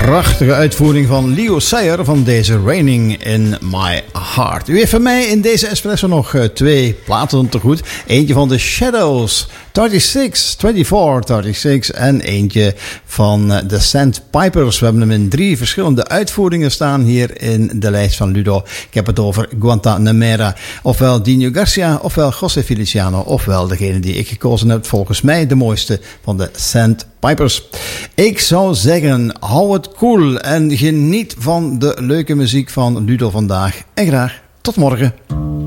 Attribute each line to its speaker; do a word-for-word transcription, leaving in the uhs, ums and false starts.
Speaker 1: Prachtige uitvoering van Leo Sayer van deze Raining in My Heart. U heeft van mij in deze espresso nog uh, twee platen te goed. Eentje van The Shadows, drieëndertig, vierentwintig, drieëndertig. En eentje van uh, The Sandpipers. We hebben hem in drie verschillende uitvoeringen staan hier in de lijst van Ludo. Ik heb het over Guantanamera. Ofwel Dino Garcia, ofwel José Feliciano. Ofwel degene die ik gekozen heb. Volgens mij de mooiste van de Sandpipers. Ik zou zeggen, hou het cool en geniet van de leuke muziek van Ludo vandaag. En graag tot morgen.